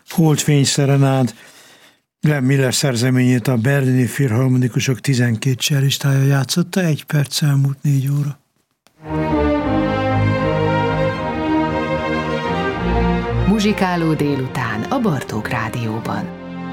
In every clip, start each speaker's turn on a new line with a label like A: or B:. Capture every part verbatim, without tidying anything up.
A: Holdfény szerenád Glenn Miller szerzeményét a berlini filharmonikusok tizenkét csellistája játszotta, egy perc elmúlt négy óra.
B: Muzsikáló délután a Bartók Rádióban.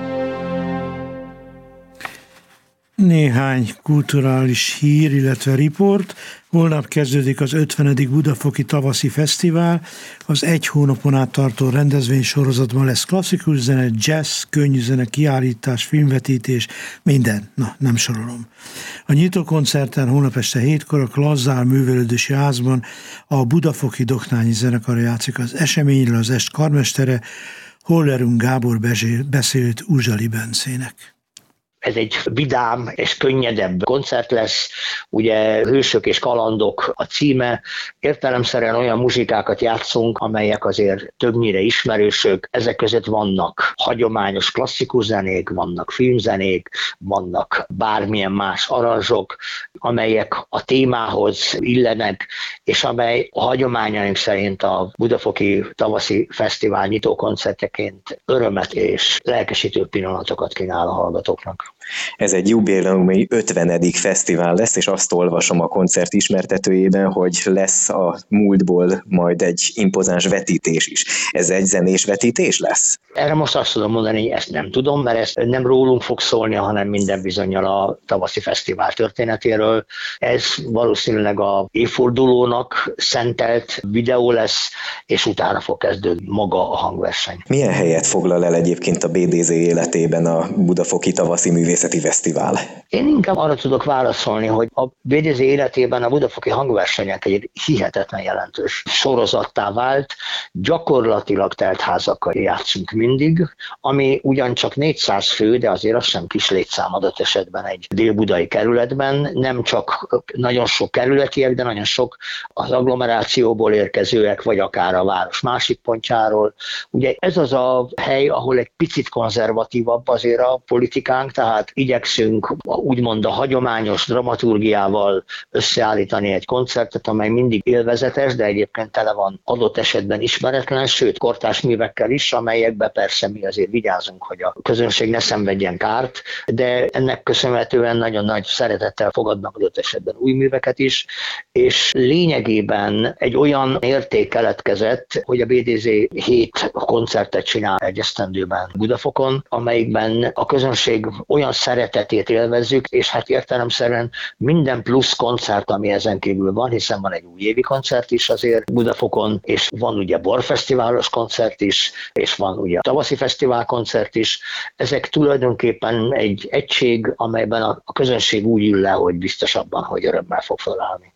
A: Néhány kulturális hír, illetve riport. Holnap kezdődik az ötvenedik Budafoki Tavaszi Fesztivál. Az egy hónapon át tartó rendezvénysorozatban lesz klasszikus zene, jazz, könnyű zene, kiállítás, filmvetítés, minden. Na, nem sorolom. A nyitókoncerten holnap este hétkor a Klazzár művelődési házban a Budafoki Doknányi Zenekar játszik. Az eseményről az est karmestere Hollerung Gábor beszélt Uzsali Bencének.
C: Ez egy vidám és könnyedebb koncert lesz, ugye Hősök és kalandok a címe, értelemszerűen olyan muzsikákat játszunk, amelyek azért többnyire ismerősök, ezek között vannak hagyományos klasszikus zenék, vannak filmzenék, vannak bármilyen más aranzsok, amelyek a témához illenek, és amely a hagyományaink szerint a Budafoki Tavaszi Fesztivál nyitókoncertjeként örömet és lelkesítő pillanatokat kínál a hallgatóknak.
D: Ez egy jubileumi ötvenedik fesztivál lesz, és azt olvasom a koncert ismertetőjében, hogy lesz a múltból majd egy impozáns vetítés is. Ez egy zenés vetítés lesz?
C: Erre most azt tudom mondani, hogy ezt nem tudom, mert ez nem rólunk fog szólni, hanem minden bizonnyal a tavaszi fesztivál történetéről. Ez valószínűleg a évfordulónak szentelt videó lesz, és utána fog kezdődni maga a hangverseny.
D: Milyen helyet foglal el egyébként a bé dé zé életében a Budafoki Tavaszi Művészeti Fesztivál?
C: Én inkább arra tudok válaszolni, hogy a bé dé zé életében a budafoki hangversenyek egy hihetetlen jelentős sorozattá vált, gyakorlatilag teltházakkal játszunk mindig, ami ugyancsak négyszáz fő, de azért az sem kis létszám adott esetben egy délbudai kerületben, nem csak nagyon sok kerületiek, de nagyon sok az agglomerációból érkezőek, vagy akár a város másik pontjáról. Ugye ez az a hely, ahol egy picit konzervatívabb azért a politikánk, tehát igyekszünk úgymond a hagyományos dramaturgiával összeállítani egy koncertet, amely mindig élvezetes, de egyébként tele van adott esetben ismeretlen, sőt kortárs művekkel is, amelyekbe persze mi azért vigyázunk, hogy a közönség ne szenvedjen kárt, de ennek köszönhetően nagyon nagy szeretettel fogadnak adott esetben új műveket is, és lényegében egy olyan érték keletkezett, hogy a bé dé zé hét koncertet csinál egy esztendőben Budafokon, amelyikben a közönség olyan szeretetét élvezzük, és hát értelemszerűen minden plusz koncert, ami ezen kívül van, hiszen van egy újévi koncert is azért Budafokon, és van ugye borfesztiválos koncert is, és van ugye a tavaszi fesztivál koncert is. Ezek tulajdonképpen egy egység, amelyben a, a közönség úgy ül le, hogy biztosabban, hogy örömmel fog felállni.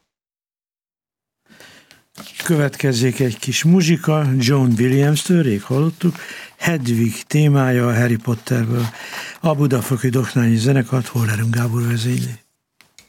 A: Következzék egy kis muzsika, John Williams-től, rég hallottuk, Hedwig témája a Harry Potterből. A Budafoki Doknányi Zenekart Hollerung Gábor vezényli.